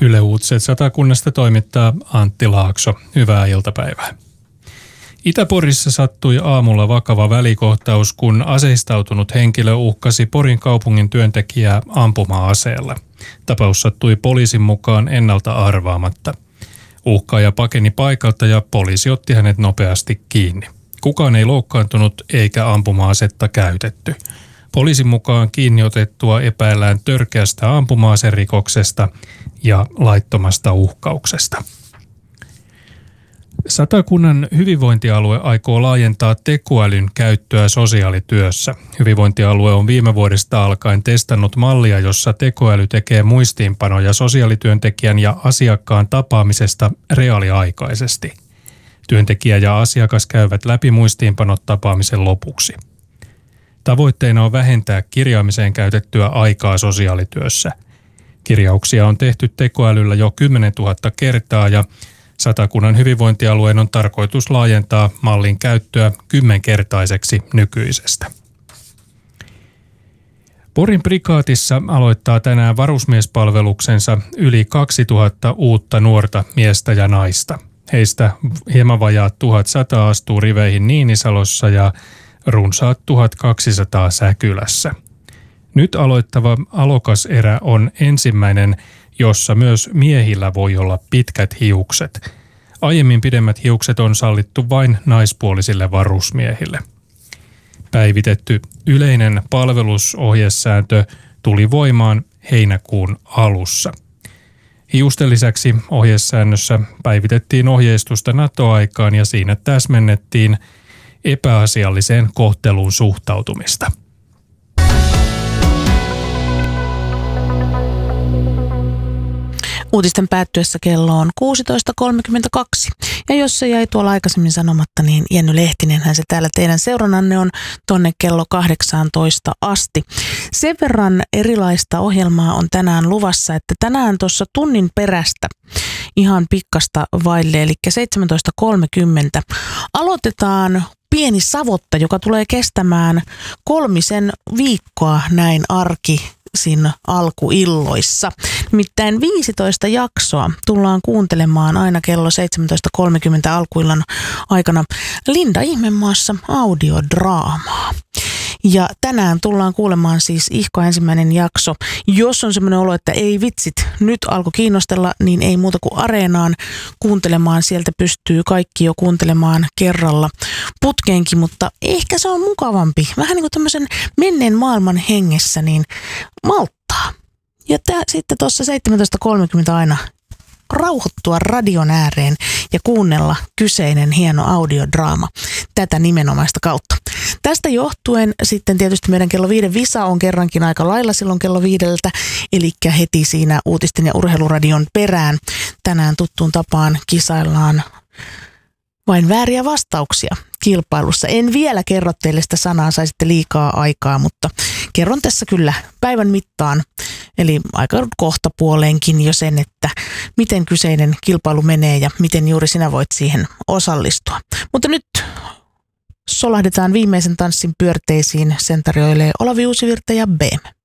Yle Uutiset Satakunnasta toimittaa Antti Laakso. Hyvää iltapäivää. Itä-Porissa sattui aamulla vakava välikohtaus, kun aseistautunut henkilö uhkasi Porin kaupungin työntekijää ampuma-aseella. Tapaus sattui poliisin mukaan ennalta arvaamatta. Uhkaaja pakeni paikalta ja poliisi otti hänet nopeasti kiinni. Kukaan ei loukkaantunut eikä ampuma-asetta käytetty. Poliisin mukaan kiinni otettua epäillään törkeästä ampuma-aserikoksesta ja laittomasta uhkauksesta. Satakunnan hyvinvointialue aikoo laajentaa tekoälyn käyttöä sosiaalityössä. Hyvinvointialue on viime vuodesta alkaen testannut mallia, jossa tekoäly tekee muistiinpanoja sosiaalityöntekijän ja asiakkaan tapaamisesta reaaliaikaisesti. Työntekijä ja asiakas käyvät läpi muistiinpanot tapaamisen lopuksi. Tavoitteena on vähentää kirjaamiseen käytettyä aikaa sosiaalityössä. Kirjauksia on tehty tekoälyllä jo 10 000 kertaa ja Satakunnan hyvinvointialueen on tarkoitus laajentaa mallin käyttöä 10-kertaiseksi nykyisestä. Porin prikaatissa aloittaa tänään varusmiespalveluksensa yli 2000 uutta nuorta miestä ja naista. Heistä hieman vajaat 1100 astuu riveihin Niinisalossa ja runsaat 1200 Säkylässä. Nyt aloittava alokaserä on ensimmäinen, jossa myös miehillä voi olla pitkät hiukset. Aiemmin pidemmät hiukset on sallittu vain naispuolisille varusmiehille. Päivitetty yleinen palvelusohjesääntö tuli voimaan heinäkuun alussa. Hiusten lisäksi ohjesäännössä päivitettiin ohjeistusta NATO-aikaan ja siinä täsmennettiin epäasialliseen kohteluun suhtautumista. Uutisten päättyessä kello on 16.32. Ja jos se jäi tuolla aikaisemmin sanomatta, niin Jenny Lehtinenhän se täällä teidän seurannanne on tonne kello 18 asti. Sen verran erilaista ohjelmaa on tänään luvassa, että tänään tuossa tunnin perästä ihan pikkasta vaille, eli 17.30 aloitetaan pieni savotta, joka tulee kestämään 3 viikkoa näin arkisin alkuilloissa. Nimittäin 15 jaksoa tullaan kuuntelemaan aina kello 17.30 alkuillan aikana Linda Ihmemaassa audiodraamaa. Ja tänään tullaan kuulemaan siis ihka ensimmäinen jakso. Jos on semmoinen olo, että ei vitsit, nyt alkoi kiinnostella, niin ei muuta kuin Areenaan kuuntelemaan. Sieltä pystyy kaikki jo kuuntelemaan kerralla putkeenkin, mutta ehkä se on mukavampi. Vähän niin kuin tämmöisen menneen maailman hengessä, niin malttaa. Ja sitten tuossa 17.30 aina rauhoittua radion ääreen ja kuunnella kyseinen hieno audiodraama tätä nimenomaista kautta. Tästä johtuen sitten tietysti meidän kello 5 visa on kerrankin aika lailla silloin kello 5, eli heti siinä uutisten ja urheiluradion perään. Tänään tuttuun tapaan kisaillaan vain vääriä vastauksia kilpailussa. En vielä kerro teille sitä sanaa, saisitte liikaa aikaa, mutta kerron tässä kyllä päivän mittaan, eli aika kohta puoleenkin jo sen, että miten kyseinen kilpailu menee ja miten juuri sinä voit siihen osallistua. Mutta nyt solahdetaan viimeisen tanssin pyörteisiin, sen tarjoilee Olavi Uusivirta ja BM.